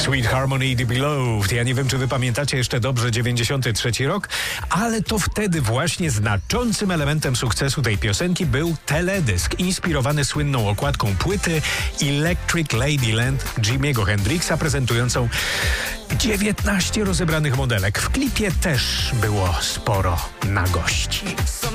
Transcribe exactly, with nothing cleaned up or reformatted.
Sweet Harmony, Deep Below. Ja nie wiem, czy wy pamiętacie jeszcze dobrze dziewięćdziesiąty trzeci rok, ale to wtedy właśnie znaczącym elementem sukcesu tej piosenki był teledysk inspirowany słynną okładką płyty Electric Ladyland Jimiego Hendrixa, prezentującą dziewiętnaście rozebranych modelek. W klipie też było sporo nagości.